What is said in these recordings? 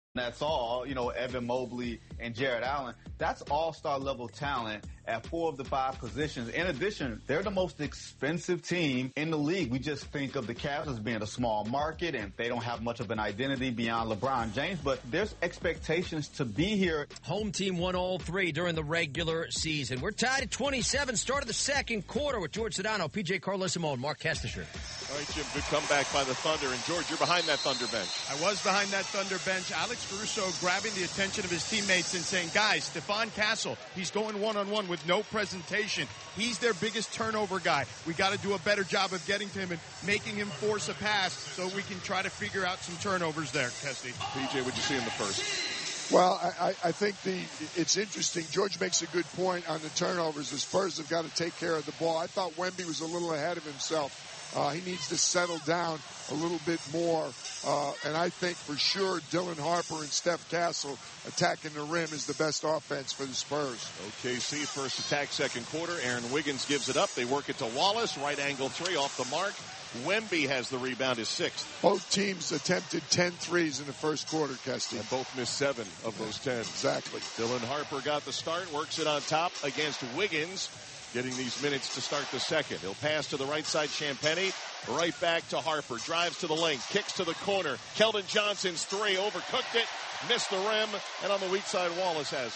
That's all, Evan Mobley and Jared Allen. That's all-star level talent at 4 of the 5 positions. In addition, they're the most expensive team in the league. We just think of the Cavs as being a small market and they don't have much of an identity beyond LeBron James, but there's expectations to be here. Home team won all 3 during the regular season. We're tied at 27, start of the second quarter with George Sedano, PJ Carlesimo, and Mark Kestisher. All right, Jim, good comeback by the Thunder. And George, you're behind that Thunder bench. I was behind that Thunder bench. Alex Caruso grabbing the attention of his teammates and saying, guys, Stephon Castle, he's going one-on-one with no presentation. He's their biggest turnover guy. We got to do a better job of getting to him and making him force a pass so we can try to figure out some turnovers there, Kesty. PJ, what'd you see in the first? Well, I think it's interesting. George makes a good point on the turnovers. The Spurs have got to take care of the ball. I thought Wemby was a little ahead of himself. He needs to settle down a little bit more. And I think for sure Dylan Harper and Steph Castle attacking the rim is the best offense for the Spurs. OKC first attack second quarter. Aaron Wiggins gives it up. They work it to Wallace. Right angle 3 off the mark. Wemby has the rebound, his 6th. Both teams attempted 10 threes in the first quarter, Kesty. And both missed 7 of those 10. Exactly. Dylan Harper got the start, works it on top against Wiggins, getting these minutes to start the second. He'll pass to the right side, Champagnie, right back to Harper, drives to the lane, kicks to the corner. Keldon Johnson's 3, overcooked it, missed the rim, and on the weak side, Wallace has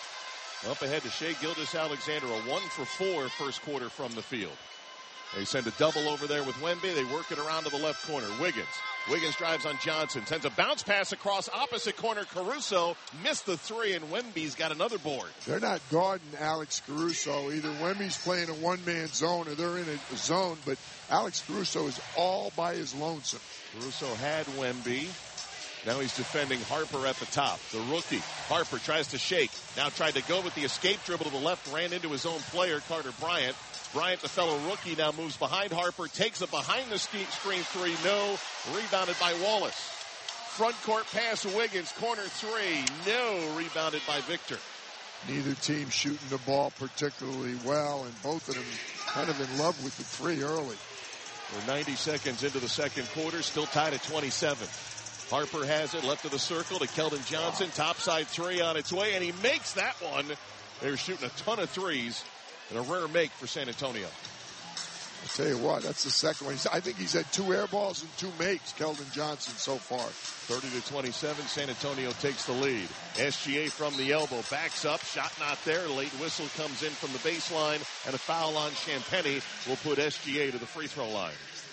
it. Up ahead to Shai Gilgeous-Alexander, a 1 for 4 first quarter from the field. They send a double over there with Wemby. They work it around to the left corner. Wiggins drives on Johnson. Sends a bounce pass across opposite corner. Caruso missed the 3, and Wemby's got another board. They're not guarding Alex Caruso. Either Wemby's playing a one-man zone or they're in a zone, but Alex Caruso is all by his lonesome. Caruso had Wemby. Now he's defending Harper at the top. The rookie. Harper tries to shake. Now tried to go with the escape dribble to the left. Ran into his own player, Carter Bryant. Bryant, the fellow rookie, now moves behind Harper. Takes a behind-the-screen 3. No. Rebounded by Wallace. Front court pass to Wiggins. Corner 3. No. Rebounded by Victor. Neither team shooting the ball particularly well, and both of them kind of in love with the 3 early. We're 90 seconds into the second quarter. Still tied at 27. Harper has it, left of the circle to Keldon Johnson. Topside 3 on its way, and he makes that one. They're shooting a ton of threes, and a rare make for San Antonio. I'll tell you what, that's the second one. I think he's had 2 air balls and 2 makes, Keldon Johnson, so far. 30-27, San Antonio takes the lead. SGA from the elbow, backs up, shot not there. Late whistle comes in from the baseline, and a foul on Champagnie will put SGA to the free throw line.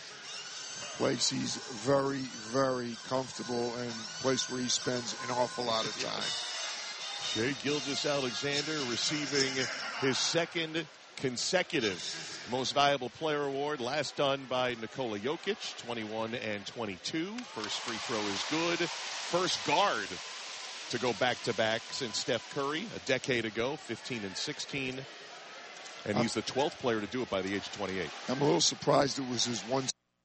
Place he's very, very comfortable and place where he spends an awful lot of time. Shai Gilgeous-Alexander receiving his 2nd consecutive Most Valuable Player award, last done by Nikola Jokic, 21 and 22. First free throw is good. First guard to go back-to-back since Steph Curry a decade ago, 15 and 16. And he's the 12th player to do it by the age of 28. I'm a little surprised it was his one.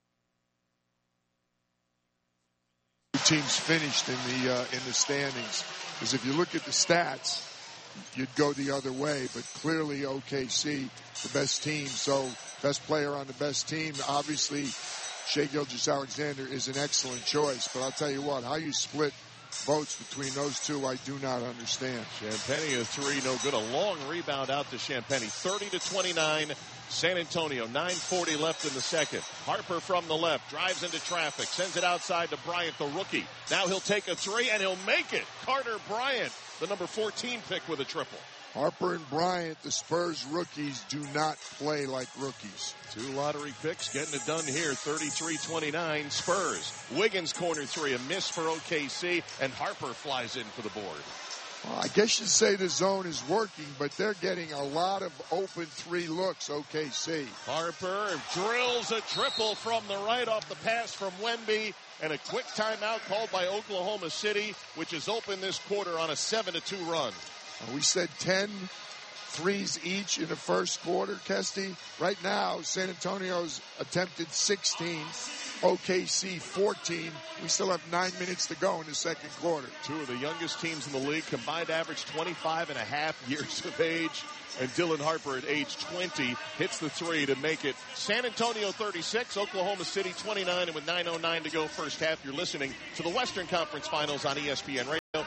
Teams finished in the standings, because if you look at the stats, you'd go the other way. But clearly, OKC, the best team, so best player on the best team. Obviously, Shai Gilgeous-Alexander is an excellent choice. But I'll tell you what, how you split votes between those two, I do not understand. Champagnie a 3, no good. A long rebound out to Champagnie. 30-29. San Antonio, 9:40 left in the second. Harper from the left, drives into traffic, sends it outside to Bryant, the rookie. Now he'll take a 3, and he'll make it. Carter Bryant, the number 14 pick with a triple. Harper and Bryant, the Spurs rookies, do not play like rookies. 2 lottery picks getting it done here, 33-29 Spurs. Wiggins corner 3, a miss for OKC, and Harper flies in for the board. Well, I guess you'd say the zone is working, but they're getting a lot of open 3 looks, OKC. Harper drills a triple from the right off the pass from Wemby, and a quick timeout called by Oklahoma City, which is open this quarter on a 7-2 run. We said 10 threes each in the first quarter, Kesty. Right now, San Antonio's attempted 16, OKC 14. We still have 9 minutes to go in the second quarter. 2 of the youngest teams in the league, combined average 25 and a half years of age. And Dylan Harper at age 20 hits the 3 to make it San Antonio 36, Oklahoma City 29. And with 9:09 to go first half, you're listening to the Western Conference Finals on ESPN Radio.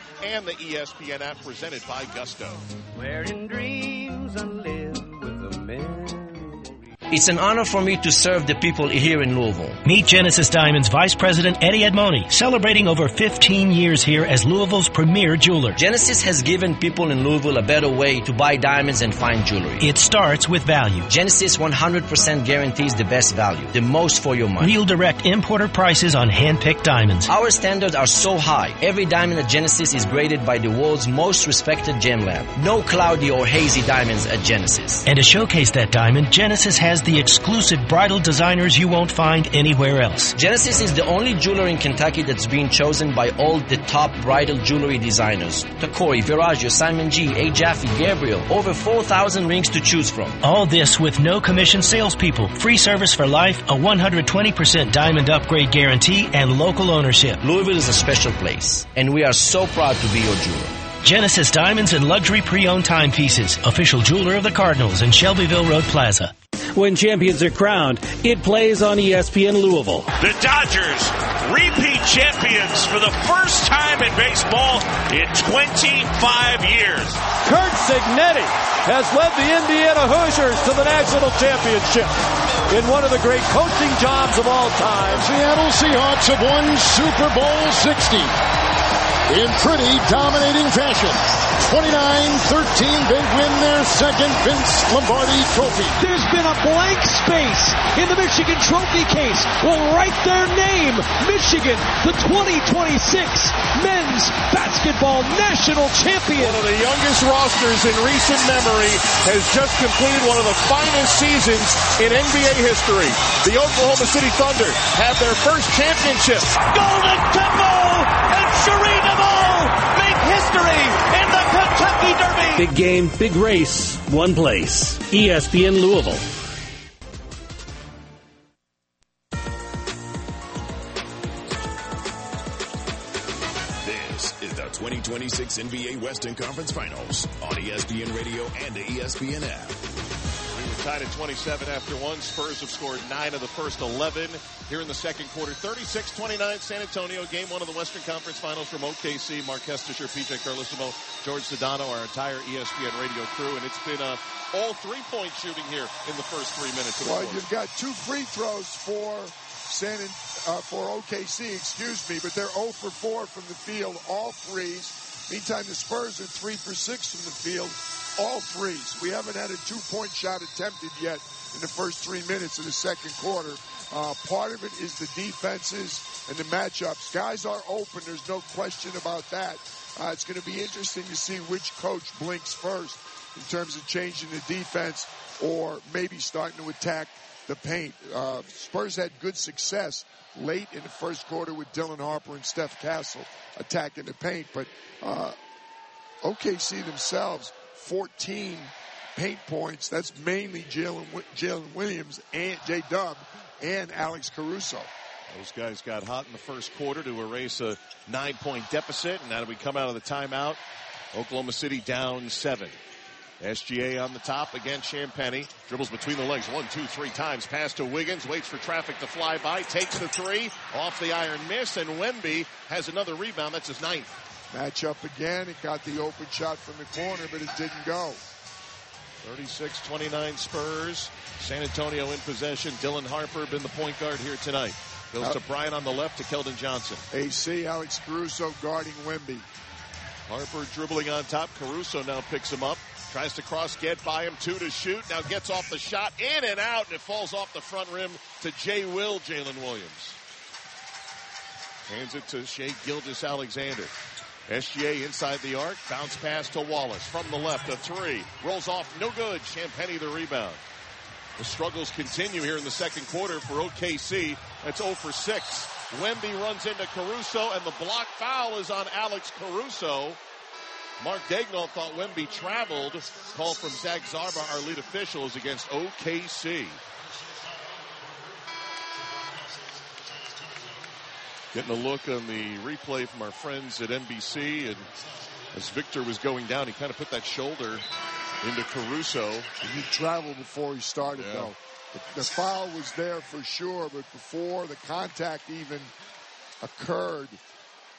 and the ESPN app presented by Gusto. Wearing dreams and live with a memory. It's an honor for me to serve the people here in Louisville. Meet Genesis Diamonds Vice President Eddie Edmoni, celebrating over 15 years here as Louisville's premier jeweler. Genesis has given people in Louisville a better way to buy diamonds and fine jewelry. It starts with value. Genesis 100% guarantees the best value, the most for your money. Real direct importer prices on hand-picked diamonds. Our standards are so high. Every diamond at Genesis is graded by the world's most respected gem lab. No cloudy or hazy diamonds at Genesis. And to showcase that diamond, Genesis has the exclusive bridal designers you won't find anywhere else. Genesis is the only jeweler in Kentucky that's been chosen by all the top bridal jewelry designers. Tacori, Viraggio, Simon G, A. Jaffe, Gabriel. Over 4,000 rings to choose from. All this with no commission salespeople, free service for life, a 120% diamond upgrade guarantee, and local ownership. Louisville is a special place, and we are so proud to be your jeweler. Genesis Diamonds and Luxury Pre-Owned Timepieces, official jeweler of the Cardinals in Shelbyville Road Plaza. When champions are crowned, it plays on ESPN Louisville. The Dodgers, repeat champions for the first time in baseball in 25 years. Curt Cignetti has led the Indiana Hoosiers to the national championship in one of the great coaching jobs of all time. Seattle Seahawks have won Super Bowl 60 in pretty dominating fashion. 29-13, they win their second Vince Lombardi trophy. There's been a blank space in the Michigan trophy case. Will write their name, Michigan, the 2026 men's basketball national champion. One of the youngest rosters in recent memory has just completed one of the finest seasons in NBA history. The Oklahoma City Thunder have their first championship. Golden Temple and Shereen Amal make history in the Kentucky Derby. Big game, big race, one place. ESPN Louisville. This is the 2026 NBA Western Conference Finals on ESPN Radio and the ESPN app. We were tied at 27 after one. Spurs have scored 9 of the first 11 here in the second quarter. 36-29 San Antonio. Game 1 of the Western Conference Finals from OKC. Mark Kestisher, PJ Carlesimo, George Sedano, our entire ESPN radio crew. And it's been all three-point shooting here in the first 3 minutes of the quarter. You've got 2 free throws for OKC, but they're 0 for 4 from the field, all threes. Meantime, the Spurs are 3 for 6 from the field, all threes. We haven't had a 2-point shot attempted yet in the first 3 minutes of the second quarter. Part of it is the defenses and the matchups. Guys are open. There's no question about that. It's going to be interesting to see which coach blinks first in terms of changing the defense or maybe starting to attack the paint. Spurs had good success late in the first quarter with Dylan Harper and Steph Castle attacking the paint, but OKC themselves, 14 paint points. That's mainly Jalen Williams and J-Dub and Alex Caruso. Those guys got hot in the first quarter to erase a 9-point deficit, and now we come out of the timeout. Oklahoma City down 7. SGA on the top against Champagnie. Dribbles between the legs 1, 2, 3 times. Pass to Wiggins. Waits for traffic to fly by. Takes the 3. Off the iron miss. And Wemby has another rebound. That's his 9th. Match up again. It got the open shot from the corner, but it didn't go. 36-29 Spurs. San Antonio in possession. Dylan Harper been the point guard here tonight. Goes to Bryant on the left to Keldon Johnson. AC, Alex Caruso guarding Wemby. Harper dribbling on top. Caruso now picks him up. Tries to cross, get by him, 2 to shoot. Now gets off the shot, in and out, and it falls off the front rim to Jalen Williams. Hands it to Shai Gilgeous-Alexander. SGA inside the arc, bounce pass to Wallace from the left, a 3. Rolls off, no good. Champagnie the rebound. The struggles continue here in the second quarter for OKC. That's 0 for 6. Wemby runs into Caruso, and the block foul is on Alex Caruso. Mark Daigneault thought Wemby traveled. Call from Zach Zarba, our lead official, is against OKC. Getting a look on the replay from our friends at NBC, and as Victor was going down, he kind of put that shoulder into Caruso. He traveled before he started, though. The foul was there for sure, but before the contact even occurred,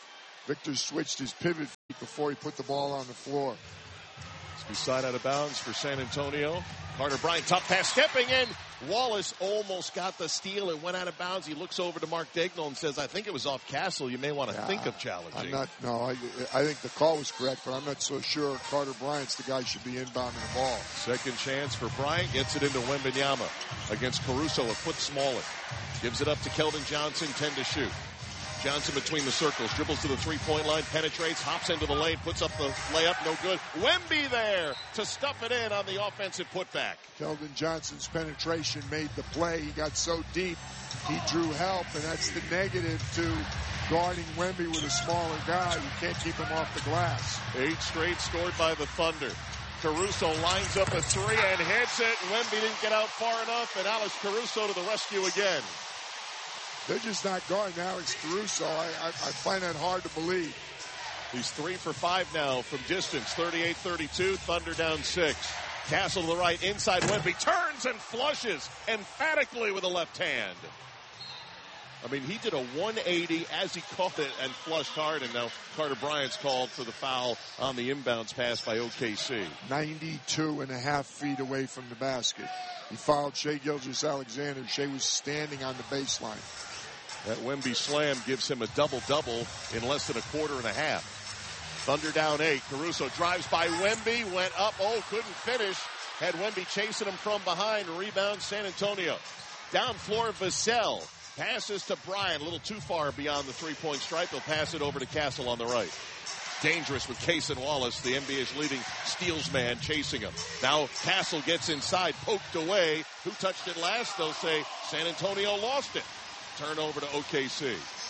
Victor switched his pivot feet before he put the ball on the floor. Side out of bounds for San Antonio. Carter Bryant, tough pass, stepping in. Wallace almost got the steal. It went out of bounds. He looks over to Mark Daigneault and says, I think it was off Castle. You may want to think of challenging. I think the call was correct, but I'm not so sure Carter Bryant's the guy who should be inbounding the ball. Second chance for Bryant. Gets it into Wembanyama against Caruso, a foot smaller. Gives it up to Keldon Johnson, 10 to shoot. Johnson between the circles, dribbles to the three-point line, penetrates, hops into the lane, puts up the layup, no good. Wemby there to stuff it in on the offensive putback. Keldon Johnson's penetration made the play. He got so deep, he drew help, and that's the negative to guarding Wemby with a smaller guy. You can't keep him off the glass. 8 straight scored by the Thunder. Caruso lines up a three and hits it. Wemby didn't get out far enough, and Alex Caruso to the rescue again. They're just not guarding Alex Caruso. I find that hard to believe. He's 3 for 5 now from distance, 38-32, Thunder down 6. Castle to the right, inside Wemby, turns and flushes emphatically with the left hand. I mean, he did a 180 as he caught it and flushed hard, and now Carter Bryant's called for the foul on the inbounds pass by OKC. 92.5 feet away from the basket. He fouled Shai Gilgeous-Alexander. Shai was standing on the baseline. That Wemby slam gives him a double-double in less than a quarter and a half. Thunder down 8. Caruso drives by Wemby, went up, couldn't finish. Had Wemby chasing him from behind. Rebound San Antonio. Down floor, Vassell. Passes to Bryant, a little too far beyond the three-point stripe. He'll pass it over to Castle on the right. Dangerous with Cason Wallace, the NBA's leading steals man, chasing him. Now Castle gets inside, poked away. Who touched it last? They'll say San Antonio lost it. Turnover to OKC.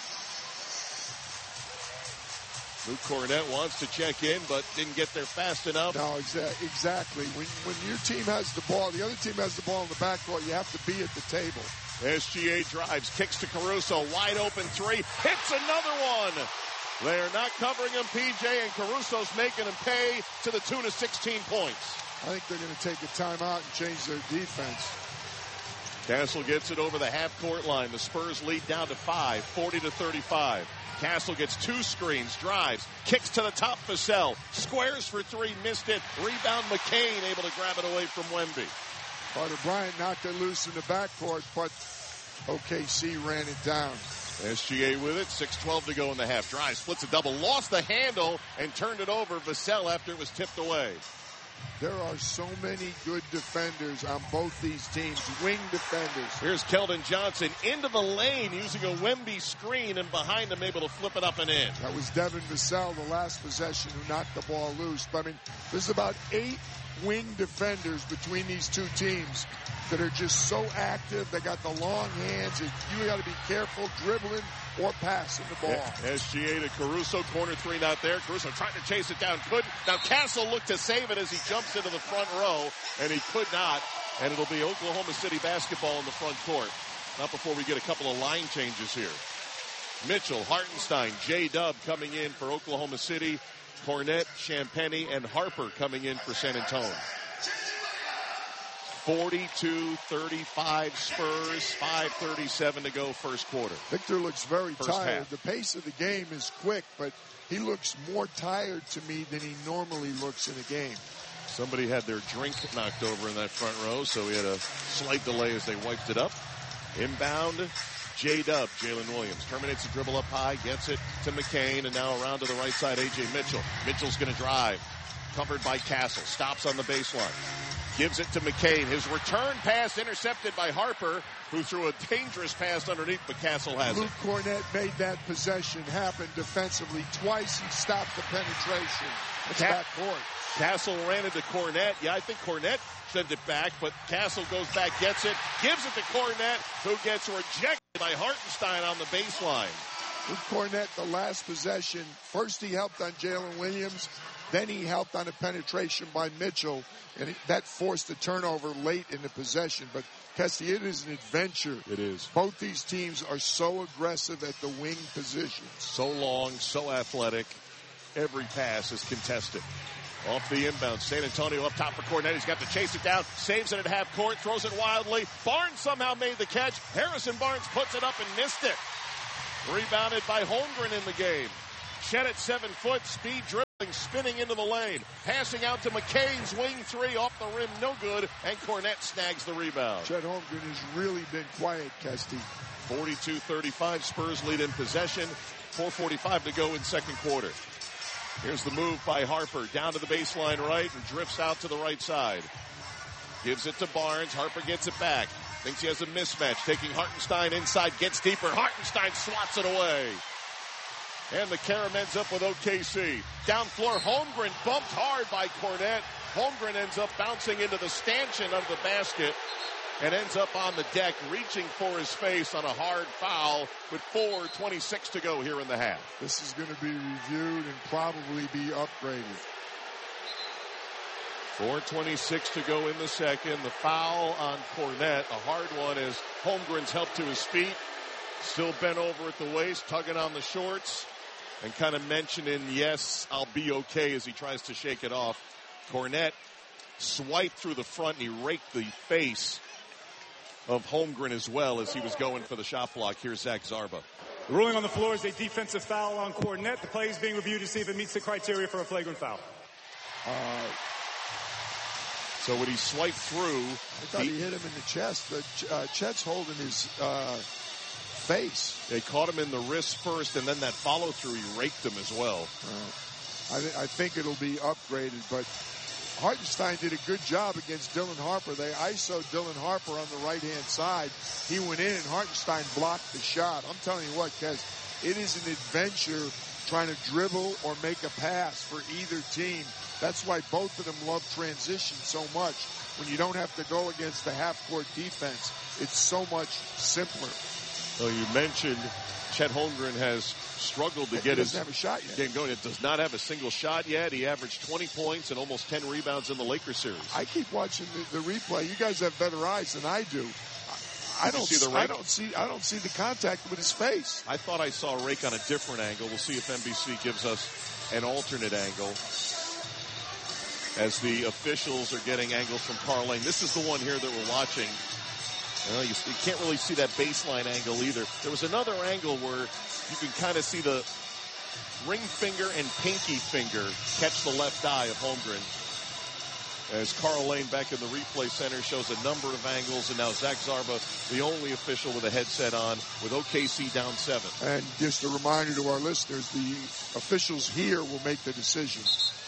Luke Cornett wants to check in, but didn't get there fast enough. No, exactly. When your team has the ball, the other team has the ball in the backcourt, you have to be at the table. SGA drives, kicks to Caruso, wide open three, hits another one. They're not covering him, PJ, and Caruso's making him pay to the tune of 16 points. I think they're going to take a timeout and change their defense. Castle gets it over the half-court line. The Spurs lead down to 5, 40-35. Castle gets 2 screens, drives, kicks to the top, Vassell, squares for 3, missed it. Rebound, McCain able to grab it away from Wemby. Carter Bryant knocked it loose in the backcourt, but OKC ran it down. SGA with it, 6:12 to go in the half. Drive, splits a double, lost the handle, and turned it over Vassell after it was tipped away. There are so many good defenders on both these teams, wing defenders. Here's Keldon Johnson into the lane using a Wemby screen, and behind him able to flip it up and in. That was Devin Vassell, the last possession, who knocked the ball loose. But I mean, there's about 8 wing defenders between these two teams that are just so active. They got the long hands, and you got to be careful dribbling or passing the ball. SGA to Caruso, corner 3 not there. Caruso trying to chase it down, couldn't. Now Castle looked to save it as he jumps into the front row, and he could not. And it'll be Oklahoma City basketball in the front court. Not before we get a couple of line changes here. Mitchell, Hartenstein, J-Dub coming in for Oklahoma City. Cornette, Champagnie, and Harper coming in for San Antonio. 42-35 Spurs, 5:37 to go first quarter. Victor looks very tired. Half. The pace of the game is quick, but he looks more tired to me than he normally looks in a game. Somebody had their drink knocked over in that front row, so we had a slight delay as they wiped it up. Inbound, J-Dub, Jalen Williams. Terminates the dribble up high, gets it to McCain, and now around to the right side, A.J. Mitchell. Mitchell's going to drive. Covered by Castle. Stops on the baseline. Gives it to McCain. His return pass intercepted by Harper, who threw a dangerous pass underneath, but Castle has Luke Cornett made that possession happen defensively. Twice he stopped the penetration. It's backcourt. Castle ran into Cornett. Yeah, I think Cornett sent it back, but Castle goes back, gets it, gives it to Cornett, who gets rejected by Hartenstein on the baseline. Luke Cornett, the last possession, first he helped on Jalen Williams, then he helped on a penetration by Mitchell, and that forced a turnover late in the possession. But, Kesty, it is an adventure. It is. Both these teams are so aggressive at the wing positions. So long, so athletic. Every pass is contested. Off the inbound, San Antonio up top for Cornett. He's got to chase it down, saves it at half court, throws it wildly. Barnes somehow made the catch. Harrison Barnes puts it up and missed it. Rebounded by Holmgren in the game. Chet at 7 foot, speed dribbling, spinning into the lane. Passing out to McCain's wing three, off the rim, no good, and Cornette snags the rebound. Chet Holmgren has really been quiet, Kesty. 42-35, Spurs lead in possession. 4:45 to go in second quarter. Here's the move by Harper, down to the baseline right, and drifts out to the right side. Gives it to Barnes, Harper gets it back. Thinks he has a mismatch, taking Hartenstein inside, gets deeper. Hartenstein swats it away. And the Carom ends up with OKC. Down floor, Holmgren bumped hard by Cornette. Holmgren ends up bouncing into the stanchion of the basket and ends up on the deck, reaching for his face on a hard foul with 4:26 to go here in the half. This is going to be reviewed and probably be upgraded. 4:26 to go in the second. The foul on Cornette, a hard one as Holmgren's helped to his feet. Still bent over at the waist, tugging on the shorts, and kind of mentioning, yes, I'll be okay, as he tries to shake it off. Cornette swiped through the front, and he raked the face of Holmgren as well as he was going for the shot block. Here's Zach Zarba. The ruling on the floor is a defensive foul on Cornette. The play is being reviewed to see if it meets the criteria for a flagrant foul. So when he swiped through, I thought he hit him in the chest. Chet's holding his face. They caught him in the wrist first, and then that follow through, he raked him as well. I think it'll be upgraded, but Hartenstein did a good job against Dylan Harper. They ISO'd Dylan Harper on the right-hand side. He went in, and Hartenstein blocked the shot. I'm telling you what, Kez, it is an adventure trying to dribble or make a pass for either team. That's why both of them love transition so much. When you don't have to go against the half-court defense, it's so much simpler. Well, you mentioned Chet Holmgren has struggled to get his have a shot yet. Game going. It does not have a single shot yet. He averaged 20 points and almost 10 rebounds in the Lakers series. I keep watching the replay. You guys have better eyes than I do. I don't see the contact with his face. I thought I saw a rake on a different angle. We'll see if NBC gives us an alternate angle as the officials are getting angles from Carl Lane. This is the one here that we're watching. Well, you can't really see that baseline angle either. There was another angle where you can kind of see the ring finger and pinky finger catch the left eye of Holmgren. As Carl Lane back in the replay center shows a number of angles, and now Zach Zarba, the only official with a headset on, with OKC down 7. And just a reminder to our listeners, the officials here will make the decision.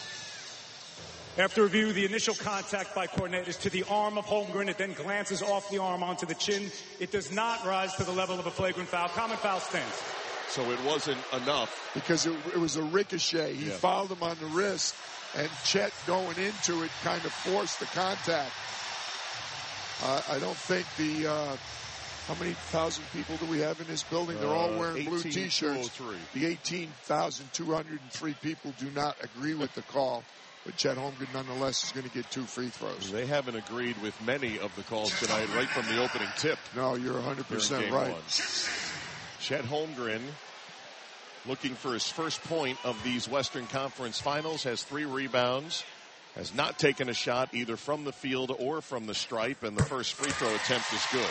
After review, the initial contact by Cornette is to the arm of Holmgren. It then glances off the arm onto the chin. It does not rise to the level of a flagrant foul. Common foul stands. So it wasn't enough. Because it was a ricochet. He fouled him on the wrist, and Chet going into it kind of forced the contact. I don't think how many thousand people do we have in this building? They're all wearing blue T-shirts. The 18,203 people do not agree with the call. But Chet Holmgren, nonetheless, is going to get 2 free throws. They haven't agreed with many of the calls tonight right from the opening tip. No, you're 100% right. Chet Holmgren, looking for his first point of these Western Conference Finals, has 3 rebounds, has not taken a shot either from the field or from the stripe, and the first free throw attempt is good.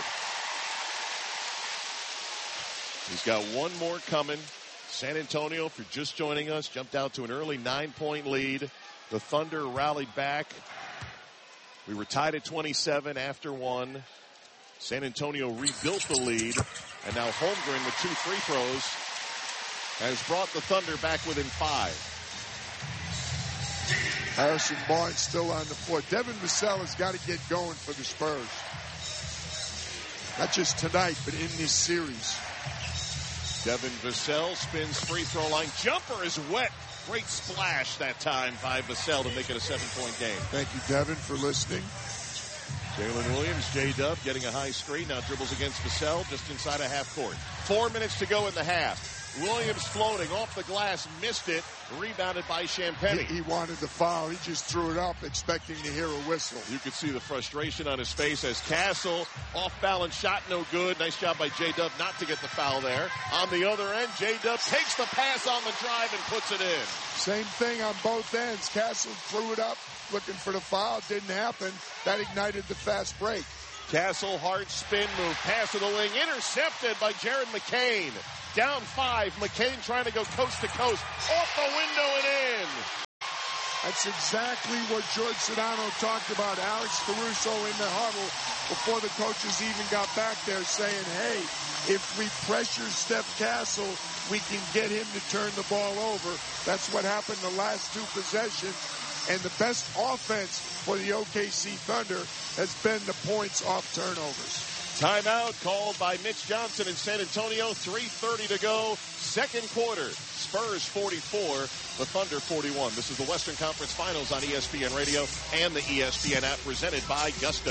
He's got one more coming. San Antonio, if you're just joining us, jumped out to an early 9-point lead. The Thunder rallied back. We were tied at 27 after 1. San Antonio rebuilt the lead. And now Holmgren with 2 free throws has brought the Thunder back within 5. Harrison Barnes still on the floor. Devin Vassell has got to get going for the Spurs. Not just tonight, but in this series. Devin Vassell spins free throw line. Jumper is wet. Great splash that time by Vassell to make it a 7-point game. Thank you, Devin, for listening. Jalen Williams, J-Dub, getting a high screen. Now dribbles against Vassell just inside a half court. 4 minutes to go in the half. Williams floating off the glass, missed it, rebounded by Champagnie. He wanted the foul. He just threw it up expecting to hear a whistle. You could see the frustration on his face as Castle, off-balance shot, no good. Nice job by J-Dub not to get the foul there. On the other end, J-Dub takes the pass on the drive and puts it in. Same thing on both ends. Castle threw it up, looking for the foul. Didn't happen. That ignited the fast break. Castle, hard spin move, pass to the wing, intercepted by Jared McCain. Down 5, McCain trying to go coast to coast, off the window and in. That's exactly what George Sedano talked about. Alex Caruso in the huddle before the coaches even got back there saying, hey, if we pressure Steph Castle, we can get him to turn the ball over. That's what happened the last 2 possessions. And the best offense for the OKC Thunder has been the points off turnovers. Timeout called by Mitch Johnson in San Antonio. 3:30 to go. Second quarter. Spurs 44, the Thunder 41. This is the Western Conference Finals on ESPN Radio and the ESPN app, presented by Gusto.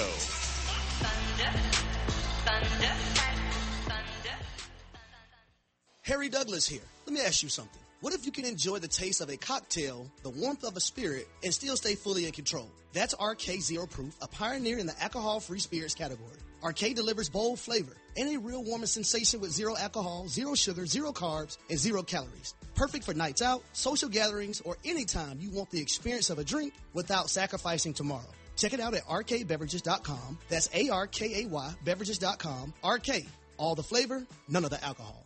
Harry Douglas here. Let me ask you something. What if you can enjoy the taste of a cocktail, the warmth of a spirit, and still stay fully in control? That's RK Zero Proof, a pioneer in the alcohol-free spirits category. RK delivers bold flavor and a real warming sensation with 0 alcohol, 0 sugar, 0 carbs, and 0 calories. Perfect for nights out, social gatherings, or anytime you want the experience of a drink without sacrificing tomorrow. Check it out at rkbeverages.com. That's ARKAY beverages.com. RK, all the flavor, none of the alcohol.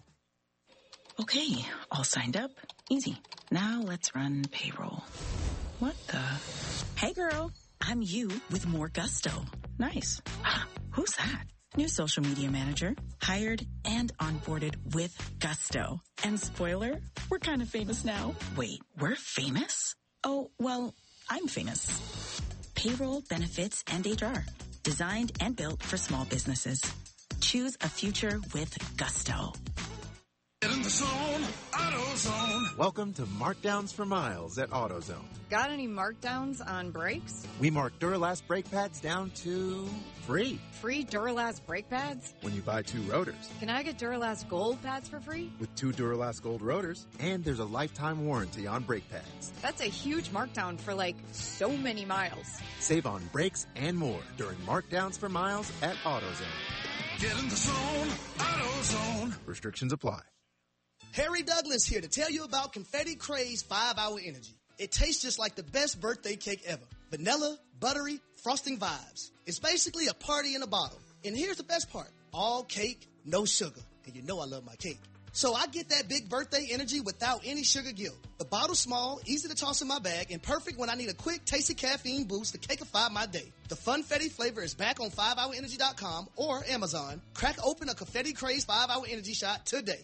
Okay, all signed up. Easy. Now let's run payroll. What the? Hey girl, I'm you with more Gusto. Nice. Who's that? New social media manager. Hired and onboarded with Gusto. And spoiler, we're kind of famous now. Wait, we're famous? Oh, well, I'm famous. Payroll, benefits, and HR. Designed and built for small businesses. Choose a future with Gusto. Get in the zone, AutoZone. Welcome to Markdowns for Miles at AutoZone. Got any markdowns on brakes? We mark Duralast brake pads down to free. Free Duralast brake pads? When you buy 2 rotors. Can I get Duralast Gold pads for free? With 2 Duralast Gold rotors, and there's a lifetime warranty on brake pads. That's a huge markdown for so many miles. Save on brakes and more during Markdowns for Miles at AutoZone. Get in the zone, AutoZone. Restrictions apply. Harry Douglas here to tell you about Confetti Craze 5-Hour Energy. It tastes just like the best birthday cake ever. Vanilla, buttery, frosting vibes. It's basically a party in a bottle. And here's the best part. All cake, no sugar. And you know I love my cake. So I get that big birthday energy without any sugar guilt. The bottle's small, easy to toss in my bag, and perfect when I need a quick, tasty caffeine boost to cakeify my day. The Funfetti flavor is back on 5hourenergy.com or Amazon. Crack open a Confetti Craze 5-Hour Energy shot today.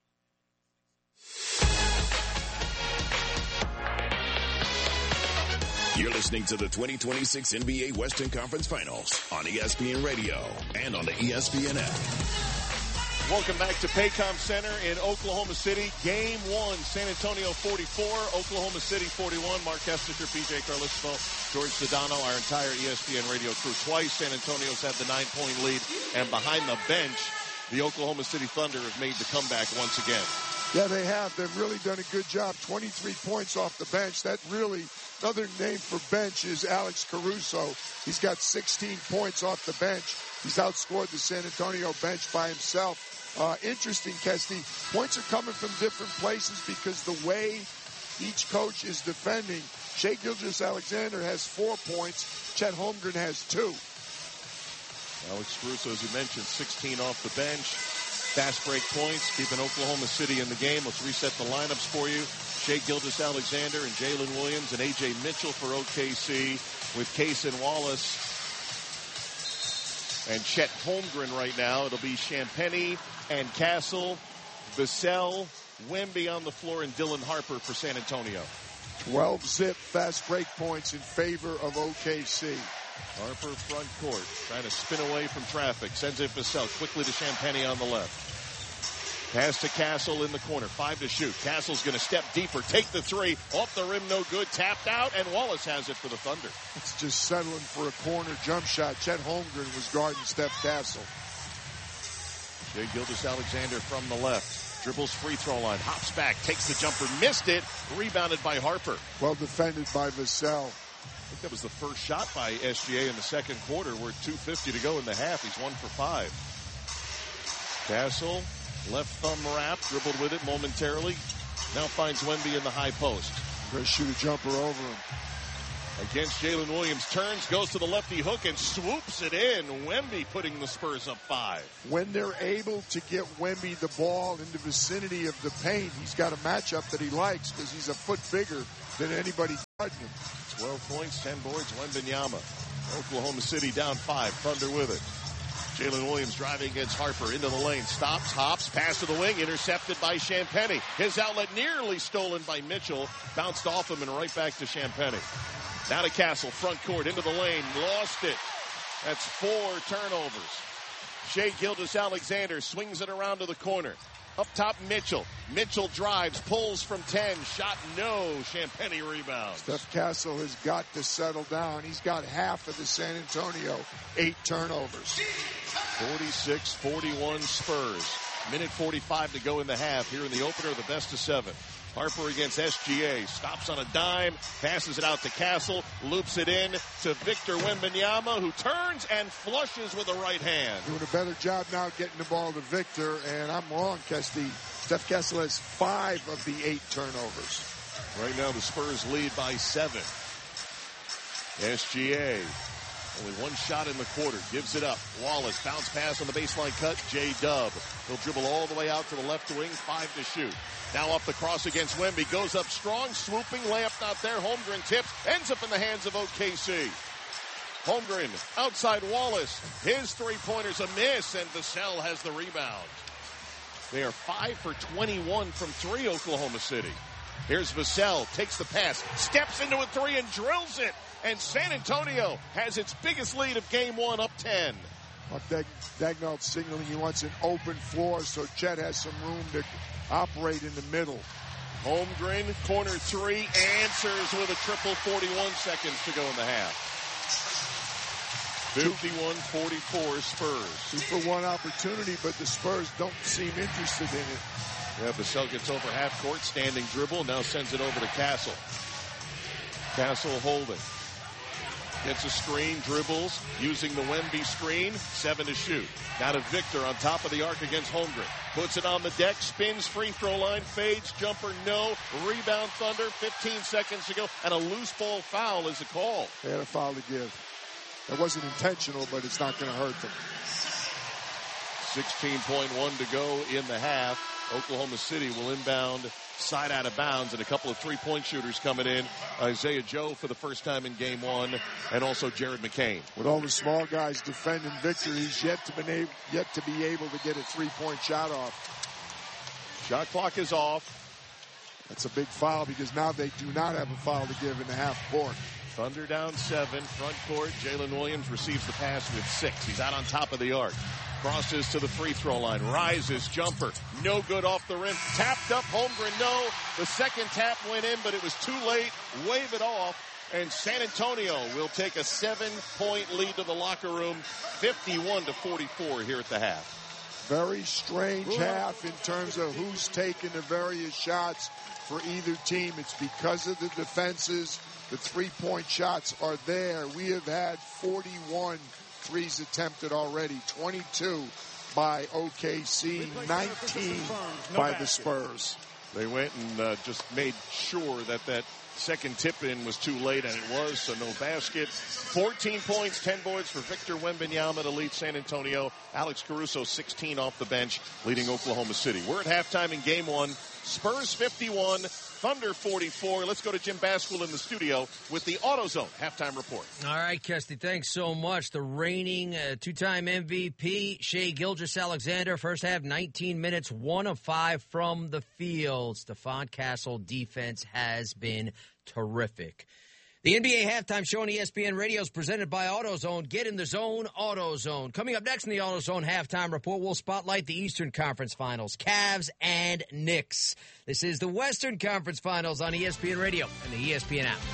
You're listening to the 2026 NBA Western Conference Finals on ESPN Radio and on the ESPN app. Welcome back to Paycom Center in Oklahoma City. Game 1, San Antonio 44, Oklahoma City 41. Mark Kessinger, PJ Carlissimo, George Sedano, our entire ESPN Radio crew. Twice San Antonio's had the 9-point lead, and behind the bench, the Oklahoma City Thunder have made the comeback once again. Yeah, they have. They've really done a good job. 23 points off the bench. That really, another name for bench is Alex Caruso. He's got 16 points off the bench. He's outscored the San Antonio bench by himself. Interesting, Kesty. Points are coming from different places because the way each coach is defending. Shai Gilgeous-Alexander has 4 points. Chet Holmgren has 2. Alex Caruso, as you mentioned, 16 off the bench. Fast break points, keeping Oklahoma City in the game. Let's reset the lineups for you. Shai Gilgeous-Alexander and Jalen Williams and A.J. Mitchell for OKC with Case and Wallace and Chet Holmgren right now. It'll be Champagnie and Castle, Vassell, Wemby on the floor, and Dylan Harper for San Antonio. 12-zip fast break points in favor of OKC. Harper front court, trying to spin away from traffic. Sends it Vassell quickly to Champagnie on the left. Pass to Castle in the corner. 5 to shoot. Castle's going to step deeper. Take the 3. Off the rim, no good. Tapped out, and Wallace has it for the Thunder. It's just settling for a corner jump shot. Chet Holmgren was guarding Steph Castle. Shai Gilgeous-Alexander from the left. Dribbles free throw line. Hops back. Takes the jumper. Missed it. Rebounded by Harper. Well defended by Vassell. I think that was the first shot by SGA in the second quarter. We're at 2:50 to go in the half. He's 1 for 5. Castle, left thumb wrap, dribbled with it momentarily. Now finds Wemby in the high post. Going to shoot a jumper over him. against Jalen Williams. Turns, goes to the lefty hook, and swoops it in. Wemby putting the Spurs up 5. When they're able to get Wemby the ball in the vicinity of the paint, he's got a matchup that he likes because he's a foot bigger than anybody guarding him. 12 points, 10 boards, Wembanyama. Oklahoma City down 5. Thunder with it. Jalen Williams driving against Harper into the lane. Stops, hops, pass to the wing, intercepted by Champagnie. His outlet nearly stolen by Mitchell. Bounced off him and right back to Champagnie. Now to Castle, front court, into the lane. Lost it. That's 4 turnovers. Shai Gilgeous-Alexander swings it around to the corner. Up top, Mitchell. Mitchell drives, pulls from 10. Shot no. Champagnie rebounds. Steph Castle has got to settle down. He's got half of the San Antonio 8 turnovers. 46-41 Spurs. Minute 45 to go in the half here in the opener of the best of 7. Harper against SGA. Stops on a dime. Passes it out to Castle. Loops it in to Victor Wembanyama, who turns and flushes with the right hand. Doing a better job now getting the ball to Victor. And I'm wrong, Kesty. Steph Castle has 5 of the 8 turnovers. Right now the Spurs lead by 7. SGA. Only 1 shot in the quarter. Gives it up. Wallace. Bounce pass on the baseline cut. J-Dub. He'll dribble all the way out to the left wing. 5 to shoot. Now up the cross against Wemby. Goes up strong. Swooping. Layup not there. Holmgren tips. Ends up in the hands of OKC. Holmgren outside Wallace. His 3-pointer's a miss. And Vassell has the rebound. They are 5 for 21 from 3, Oklahoma City. Here's Vassell. Takes the pass. Steps into a 3 and drills it. And San Antonio has its biggest lead of game 1, up 10. Dagnall signaling he wants an open floor so Chet has some room to operate in the middle. Holmgren, corner 3, answers with a triple. 41 seconds to go in the half. 51-44 Spurs. 2-for-1 opportunity, but the Spurs don't seem interested in it. Yeah, Vassell gets over half court, standing dribble, now sends it over to Castle. Castle holding. Gets a screen, dribbles, using the Wemby screen, 7 to shoot. Now to Victor on top of the arc against Holmgren. Puts it on the deck, spins, free throw line, fades, jumper, no. Rebound Thunder, 15 seconds to go, and a loose ball foul is a call. They had a foul to give. It wasn't intentional, but it's not going to hurt them. 16.1 to go in the half. Oklahoma City will inbound side out of bounds, and a couple of 3-point shooters coming in. Isaiah Joe for the first time in game 1, and also Jared McCain. With all the small guys defending Victor, he's yet to be able to get a 3-point shot off. Shot clock is off. That's a big foul because now they do not have a foul to give in the half court. Thunder down 7, front court. Jalen Williams receives the pass with 6. He's out on top of the arc. Crosses to the free throw line. Rises, jumper. No good off the rim. Tapped up, Holmgren, no. The second tap went in, but it was too late. Wave it off. And San Antonio will take a 7-point lead to the locker room. 51-44 here at the half. Very strange half in terms of who's taking the various shots for either team. It's because of the defenses. The 3-point shots are there. We have had 41 threes attempted already, 22 by OKC, 19 by the Spurs. They went and just made sure that second tip-in was too late, and it was, so no basket. 14 points, 10 boards for Victor Wembanyama to lead San Antonio. Alex Caruso, 16 off the bench, leading Oklahoma City. We're at halftime in game 1. Spurs 51, Thunder 44. Let's go to Jim Basquill in the studio with the AutoZone halftime report. All right, Kesty, thanks so much. The reigning two-time MVP, Shai Gilgeous-Alexander, first half, 19 minutes, 1 of 5 from the field. Stephon Castle defense has been terrific. The NBA Halftime Show on ESPN Radio is presented by AutoZone. Get in the zone, AutoZone. Coming up next in the AutoZone Halftime Report, we'll spotlight the Eastern Conference Finals, Cavs and Knicks. This is the Western Conference Finals on ESPN Radio and the ESPN app.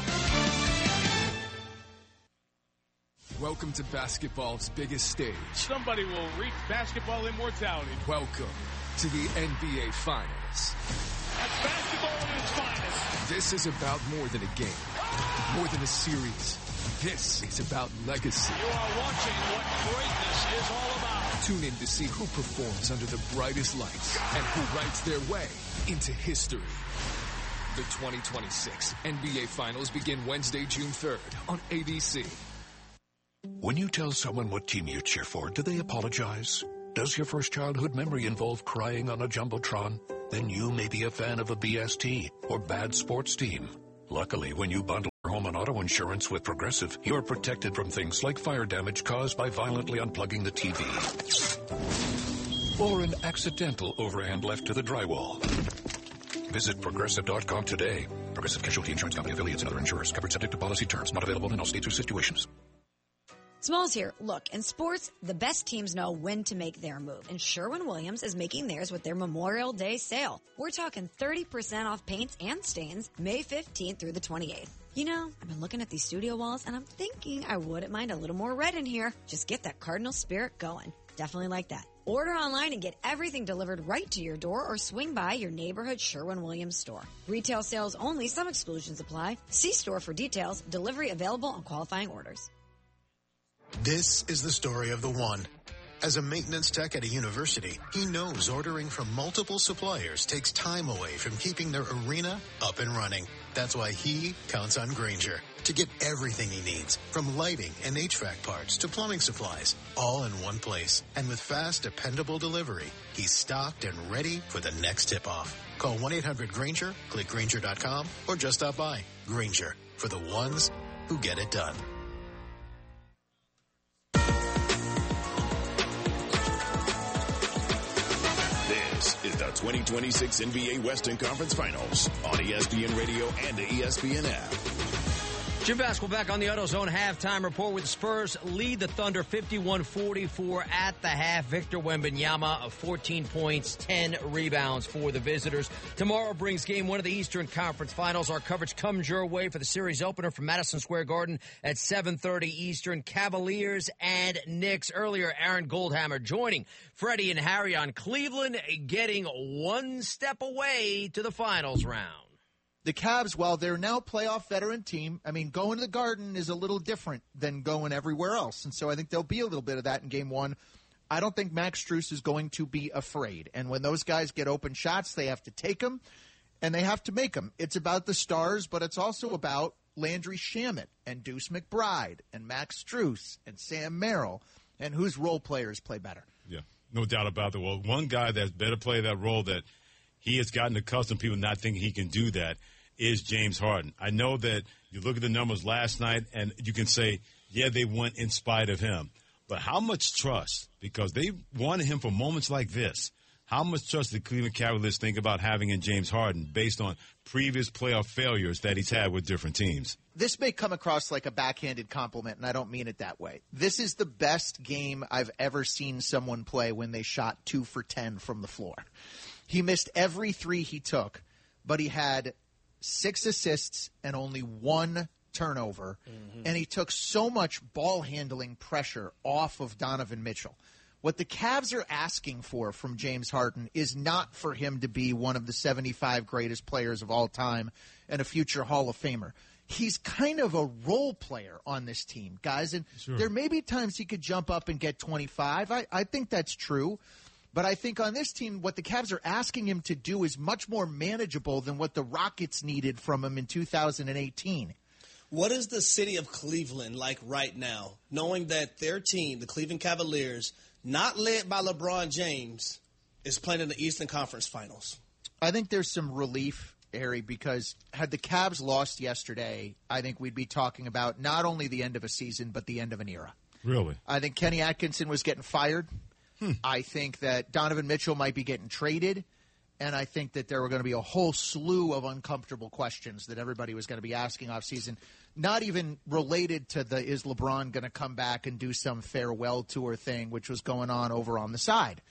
Welcome to basketball's biggest stage. Somebody will reach basketball immortality. Welcome to the NBA Finals. That's basketball in its finest. This is about more than a game, more than a series. This is about legacy. You are watching what greatness is all about. Tune in to see who performs under the brightest lights and who writes their way into history. The 2026 NBA Finals begin Wednesday, June 3rd on ABC. When you tell someone what team you cheer for, do they apologize? Does your first childhood memory involve crying on a Jumbotron? Then you may be a fan of a BST or bad sports team. Luckily, when you bundle home and auto insurance with Progressive, you're protected from things like fire damage caused by violently unplugging the TV. Or an accidental overhand left to the drywall. Visit Progressive.com today. Progressive Casualty Insurance Company affiliates and other insurers. Covered subject to policy terms. Not available in all states or situations. Smalls here. Look, in sports, the best teams know when to make their move. And Sherwin-Williams is making theirs with their Memorial Day sale. We're talking 30% off paints and stains May 15th through the 28th. You know, I've been looking at these studio walls, and I'm thinking I wouldn't mind a little more red in here. Just get that Cardinal spirit going. Definitely like that. Order online and get everything delivered right to your door or swing by your neighborhood Sherwin-Williams store. Retail sales only. Some exclusions apply. See store for details. Delivery available on qualifying orders. This is the story of the one. As a maintenance tech at a university, he knows ordering from multiple suppliers takes time away from keeping their arena up and running. That's why he counts on Grainger to get everything he needs, from lighting and HVAC parts to plumbing supplies, all in one place. And with fast, dependable delivery, he's stocked and ready for the next tip-off. Call 1-800-GRAINGER, click Grainger.com, or just stop by. Grainger, for the ones who get it done. This is the 2026 NBA Western Conference Finals on ESPN Radio and the ESPN app. Jim Basketball back on the AutoZone halftime report with the Spurs lead the Thunder 51-44 at the half. Victor Wembanyama of 14 points, 10 rebounds for the visitors. Tomorrow brings game one of the Eastern Conference Finals. Our coverage comes your way for the series opener from Madison Square Garden at 7:30 Eastern. Cavaliers and Knicks. Earlier, Aaron Goldhammer joining Freddie and Harry on Cleveland, getting one step away to the finals round. The Cavs, while they're now a playoff veteran team, I mean, going to the Garden is a little different than going everywhere else. And so I think there'll be a little bit of that in game one. I don't think Max Strus is going to be afraid. And when those guys get open shots, they have to take them, and they have to make them. It's about the stars, but it's also about Landry Shamet and Deuce McBride and Max Strus and Sam Merrill and whose role players play better. Yeah, no doubt about that. Well, one guy that's better play that role that he has gotten accustomed to people not thinking he can do that is James Harden. I know that you look at the numbers last night and you can say, yeah, they won in spite of him. But how much trust, because they wanted him for moments like this, how much trust did Cleveland Cavaliers think about having in James Harden based on previous playoff failures that he's had with different teams? This may come across like a backhanded compliment, and I don't mean it that way. This is the best game I've ever seen someone play when they shot 2 for 10 from the floor. He missed every three he took, but he had 6 assists and only 1 turnover, and he took so much ball handling pressure off of Donovan Mitchell. What the Cavs are asking for from James Harden is not for him to be one of the 75 greatest players of all time and a future Hall of Famer. He's kind of a role player on this team, guys, and there may be times he could jump up and get 25. I think that's true. But I think on this team, what the Cavs are asking him to do is much more manageable than what the Rockets needed from him in 2018. What is the city of Cleveland like right now, knowing that their team, the Cleveland Cavaliers, not led by LeBron James, is playing in the Eastern Conference Finals? I think there's some relief, Harry, because had the Cavs lost yesterday, I think we'd be talking about not only the end of a season, but the end of an era. Really? I think Kenny Atkinson was getting fired. I think that Donovan Mitchell might be getting traded, and I think that there were going to be a whole slew of uncomfortable questions that everybody was going to be asking offseason, not even related to the is LeBron going to come back and do some farewell tour thing, which was going on over on the side.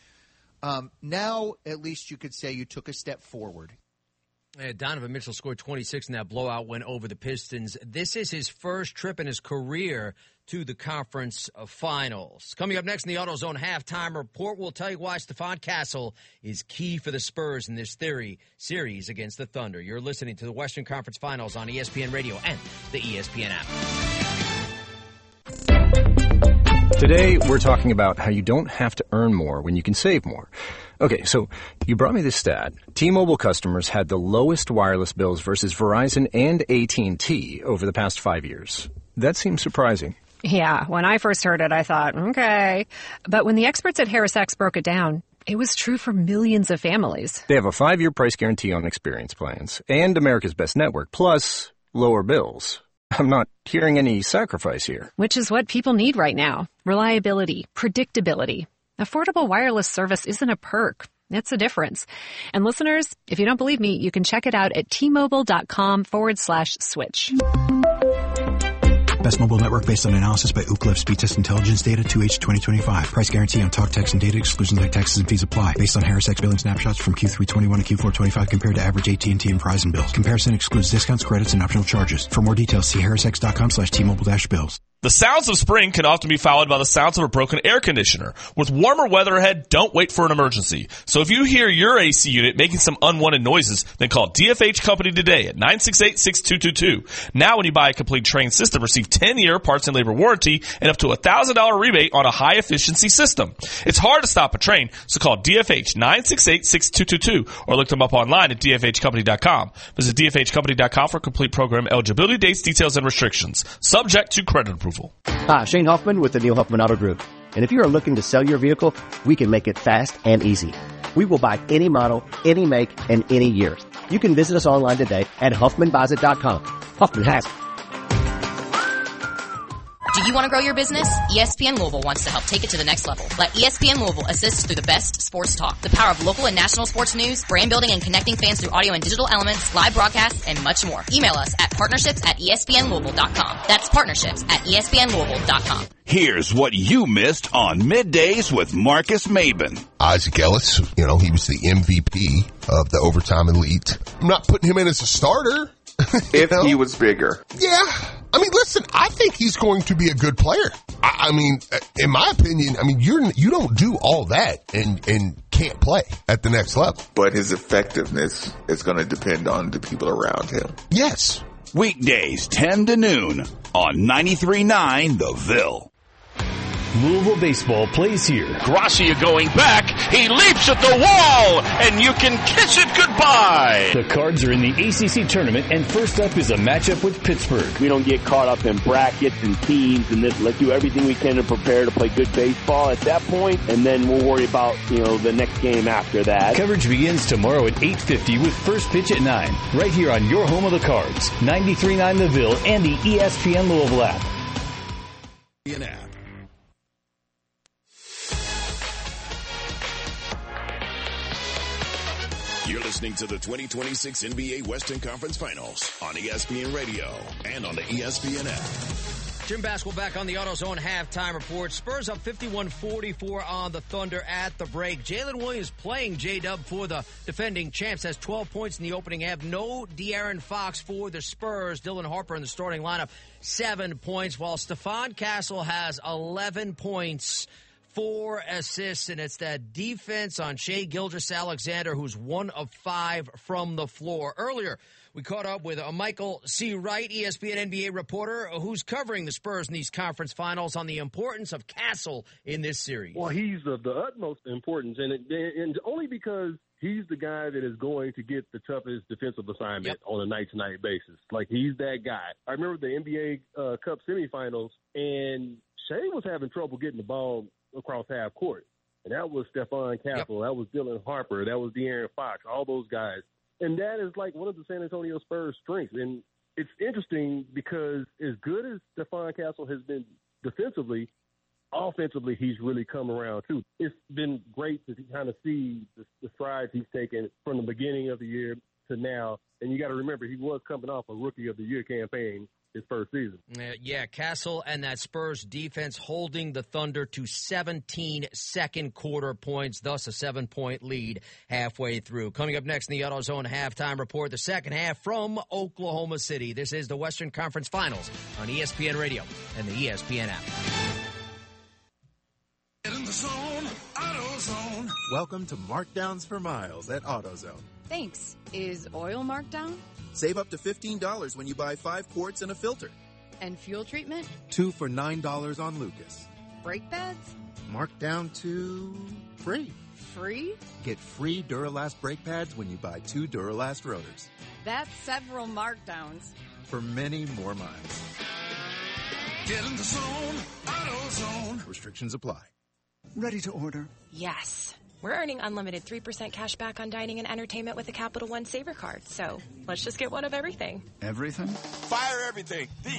Now, at least you could say you took a step forward. Donovan Mitchell scored 26 in that blowout win over the Pistons. This is his first trip in his career to the conference finals. Coming up next in the AutoZone halftime report, we'll tell you why Stephon Castle is key for the Spurs in this series against the Thunder. You're listening to the Western Conference Finals on ESPN Radio and the ESPN app. Today, we're talking about how you don't have to earn more when you can save more. Okay, so you brought me this stat. T-Mobile customers had the lowest wireless bills versus Verizon and AT&T over the past 5 years. That seems surprising. Yeah, when I first heard it, I thought, okay. But when the experts at HarrisX broke it down, it was true for millions of families. They have a 5-year price guarantee on experience plans and America's Best Network, plus lower bills. I'm not hearing any sacrifice here. Which is what people need right now. Reliability, predictability. Affordable wireless service isn't a perk. It's a difference. And listeners, if you don't believe me, you can check it out at T-Mobile.com/switch. Best mobile network based on analysis by Ookla Speed Test Intelligence data 2H 2025. Price guarantee on talk, text, and data. Exclusions like taxes and fees apply. Based on HarrisX billing snapshots from Q3 21 to Q4 25 compared to average AT&T and Verizon bills. Comparison excludes discounts, credits, and optional charges. For more details, see harrisx.com/T-Mobile-bills. The sounds of spring can often be followed by the sounds of a broken air conditioner. With warmer weather ahead, don't wait for an emergency. So if you hear your AC unit making some unwanted noises, then call DFH Company today at 968-6222. Now when you buy a complete Trane system, receive 10-year parts and labor warranty and up to $1,000 rebate on a high-efficiency system. It's hard to stop a Trane, so call DFH 968-6222 or look them up online at dfhcompany.com. Visit dfhcompany.com for complete program eligibility, dates, details, and restrictions. Subject to credit approval. Hi, Shane Hoffman with the Neil Huffman Auto Group. And if you are looking to sell your vehicle, we can make it fast and easy. We will buy any model, any make, and any year. You can visit us online today at HuffmanBuysIt.com. Huffman has it. Do you want to grow your business? ESPN Louisville wants to help take it to the next level. Let ESPN Louisville assist through the best sports talk, the power of local and national sports news, brand building and connecting fans through audio and digital elements, live broadcasts, and much more. Email us at partnerships@ESPNLouisville.com. That's partnerships@ESPNLouisville.com. Here's what you missed on Middays with Marcus Maben. Isaac Ellis, he was the MVP of the Overtime Elite. I'm not putting him in as a starter. If he was bigger. Yeah. Listen, I think he's going to be a good player. In my opinion, you don't do all that and can't play at the next level. But his effectiveness is going to depend on the people around him. Yes. Weekdays, 10 to noon on 93.9 The Ville. Louisville baseball plays here. Gracia going back. He leaps at the wall, and you can kiss it goodbye. The Cards are in the ACC tournament, and first up is a matchup with Pittsburgh. We don't get caught up in brackets and teams and this. Let's do everything we can to prepare to play good baseball at that point, and then we'll worry about, the next game after that. Coverage begins tomorrow at 8:50 with first pitch at 9. Right here on your home of the Cards, 93.9 The Ville and the ESPN Louisville app. You're listening to the 2026 NBA Western Conference Finals on ESPN Radio and on the ESPN app. Jim Baskell back on the AutoZone halftime report. Spurs up 51-44 on the Thunder at the break. Jalen Williams playing J-Dub for the defending champs, has 12 points in the opening half. No De'Aaron Fox for the Spurs. Dylan Harper in the starting lineup, 7 points, while Stephon Castle has 11 points. 4 assists, and it's that defense on Shai Gilgeous-Alexander, who's 1 of 5 from the floor. Earlier, we caught up with Michael C. Wright, ESPN NBA reporter, who's covering the Spurs in these conference finals on the importance of Castle in this series. Well, he's of the utmost importance, and only because he's the guy that is going to get the toughest defensive assignment on a night-to-night basis. Like, he's that guy. I remember the NBA Cup semifinals, and Shai was having trouble getting the ball across half court. And that was Stephon Castle. That was Dylan Harper. That was De'Aaron Fox, all those guys. And that is like one of the San Antonio Spurs' strengths. And it's interesting because as good as Stephon Castle has been defensively, offensively, he's really come around too. It's been great to kind of see the strides he's taken from the beginning of the year to now. And you got to remember, he was coming off a Rookie of the Year campaign his first season. Yeah, Castle and that Spurs defense holding the Thunder to 17 second quarter points, thus a 7-point lead halfway through. Coming up next in the AutoZone halftime report, the second half from Oklahoma City. This is the Western Conference Finals on ESPN Radio and the ESPN app. In the zone, AutoZone. Welcome to Markdowns for Miles at AutoZone. Thanks. Is oil marked down? Save up to $15 when you buy 5 quarts and a filter. And fuel treatment? 2 for $9 on Lucas. Brake pads? Marked down to free. Free? Get free Duralast brake pads when you buy 2 Duralast rotors. That's several markdowns. For many more miles. Get in the zone, AutoZone. Restrictions apply. Ready to order? Yes. We're earning unlimited 3% cash back on dining and entertainment with the Capital One Saver Card. So let's just get one of everything. Everything? Fire everything. The